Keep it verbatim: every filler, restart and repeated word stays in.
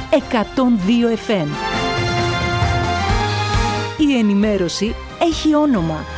εκατόν δύο εφ εμ. Η ενημέρωση έχει όνομα.